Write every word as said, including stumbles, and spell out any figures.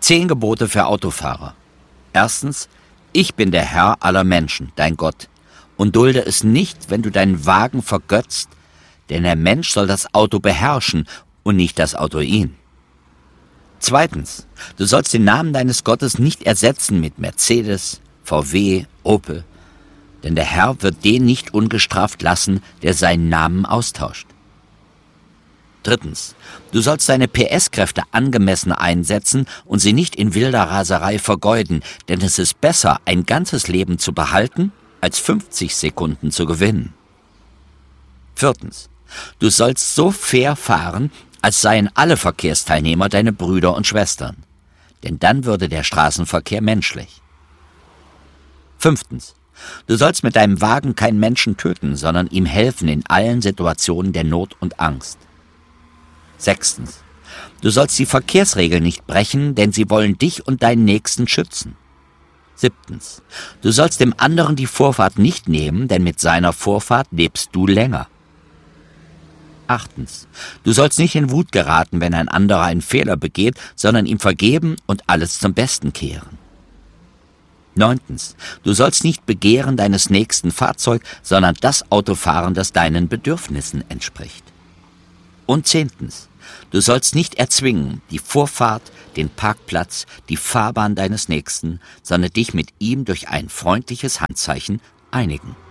Zehn Gebote für Autofahrer. Erstens, ich bin der Herr aller Menschen, dein Gott, und dulde es nicht, wenn du deinen Wagen vergötzt, denn der Mensch soll das Auto beherrschen und nicht das Auto ihn. Zweitens, du sollst den Namen deines Gottes nicht ersetzen mit Mercedes, V W, Opel, denn der Herr wird den nicht ungestraft lassen, der seinen Namen austauscht. Drittens, du sollst deine P S-Kräfte angemessen einsetzen und sie nicht in wilder Raserei vergeuden, denn es ist besser, ein ganzes Leben zu behalten, als fünfzig Sekunden zu gewinnen. Viertens, du sollst so fair fahren, als seien alle Verkehrsteilnehmer deine Brüder und Schwestern, denn dann würde der Straßenverkehr menschlich. Fünftens, du sollst mit deinem Wagen keinen Menschen töten, sondern ihm helfen in allen Situationen der Not und Angst. Sechstens, du sollst die Verkehrsregeln nicht brechen, denn sie wollen dich und deinen Nächsten schützen. Siebtens, du sollst dem anderen die Vorfahrt nicht nehmen, denn mit seiner Vorfahrt lebst du länger. Achtens, du sollst nicht in Wut geraten, wenn ein anderer einen Fehler begeht, sondern ihm vergeben und alles zum Besten kehren. Neuntens, du sollst nicht begehren deines nächsten Fahrzeug, sondern das Auto fahren, das deinen Bedürfnissen entspricht. Und zehntens, du sollst nicht erzwingen, die Vorfahrt, den Parkplatz, die Fahrbahn deines Nächsten, sondern dich mit ihm durch ein freundliches Handzeichen einigen.